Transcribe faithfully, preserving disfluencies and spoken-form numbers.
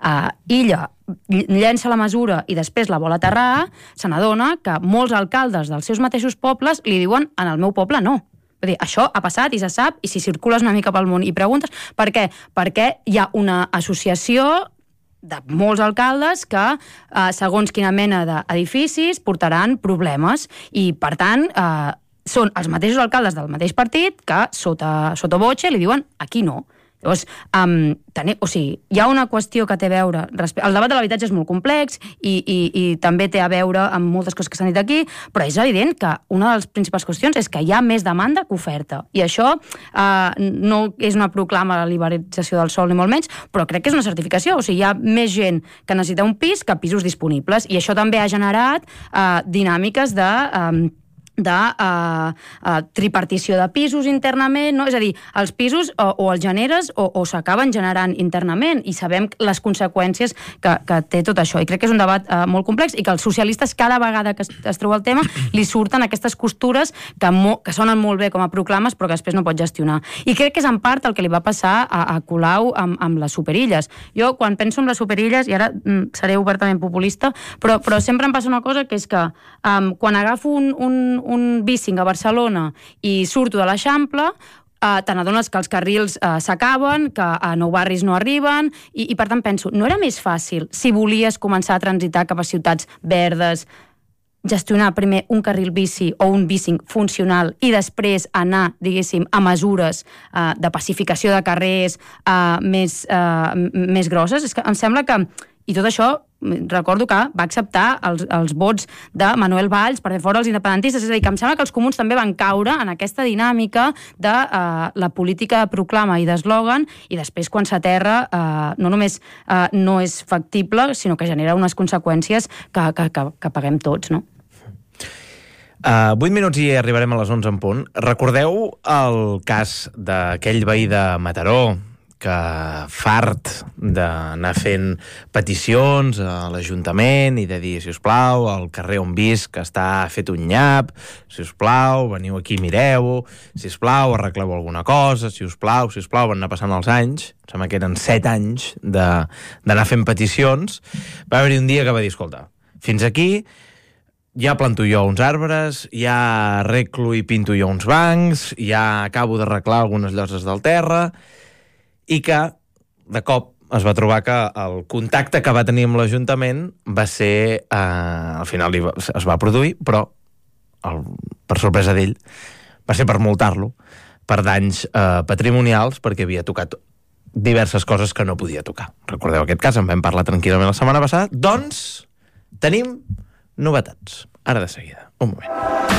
uh, illa llença la mesura i després la vol aterrar, se n'adona que molts alcaldes dels seus mateixos pobles li diuen en el meu poble no. Vull dir, això ha passat i se sap, i si circules una mica pel món i preguntes, per què? Perquè hi ha una associació de molts alcaldes que, eh, segons quina mena d'edificis, portaran problemes, i per tant eh, són els mateixos alcaldes del mateix partit que sota, sota voce li diuen aquí no. Llavors, um, teni, o sigui, hi ha una qüestió que té a veure... El debat de l'habitatge és molt complex i, i, i també té a veure amb moltes coses que s'han dit aquí, però és evident que una de les principals qüestions és que hi ha més demanda que oferta. I això uh, no és una proclama a la liberalització del sòl, ni molt menys, però crec que és una certificació. O sigui, hi ha més gent que necessita un pis que pisos disponibles. I això també ha generat uh, dinàmiques de... Um, de uh, uh, tripartició de pisos internament, no? És a dir, els pisos o, o els generes o, o s'acaben generant internament, i sabem les conseqüències que, que té tot això, i crec que és un debat uh, molt complex, i que els socialistes cada vegada que es, es treu el tema li surten aquestes costures que, mo, que sonen molt bé com a proclames però que després no pot gestionar. I crec que és en part el que li va passar a, a Colau amb, amb les superilles. Jo quan penso en les superilles, i ara mm, seré obertament populista, però, però sempre em passa una cosa, que és que um, quan agafo un, un un bicing a Barcelona i surto de l'Eixample, eh, te n'adones que els carrils eh, s'acaben, que a nou barris no arriben, i, i per tant penso, no era més fàcil si volies començar a transitar cap a ciutats verdes, gestionar primer un carril bici o un bicing funcional i després anar, diguéssim, a mesures eh, de pacificació de carrers eh, més, eh, més grosses? És que em sembla que... I tot això, recordo que va acceptar els, els vots de Manuel Valls per fer fora els independentistes. És a dir, que em sembla que els comuns també van caure en aquesta dinàmica de uh, la política de proclama i d'eslògan, i després quan s'aterra uh, no només uh, no és factible, sinó que genera unes conseqüències que, que, que, que paguem tots, no? Uh, vuit minuts i arribarem a les onze en punt. Recordeu el cas d'aquell veí de Mataró, que fart d'anar fent peticions a l'Ajuntament i de dir, si us plau, el carrer on visc que està fet un nyap, si us plau, veniu aquí, mireu-ho, si us plau, arregleu alguna cosa, si us plau, si us plau, van anar passant els anys, em sembla que eren set anys d'anar fent peticions. Va haver-hi un dia que va dir, escolta, fins aquí ja planto jo uns arbres, ja arreglo i pinto jo uns bancs, ja acabo d'arreglar algunes lloses del terra, i que, de cop, es va trobar que el contacte que va tenir amb l'Ajuntament va ser... Eh, al final va, es va produir, però, el, per sorpresa d'ell, va ser per multar-lo per danys eh, patrimonials, perquè havia tocat diverses coses que no podia tocar. Recordeu aquest cas, en vam parlar tranquil·lament la setmana passada. Doncs, tenim novetats. Ara de seguida. Un moment.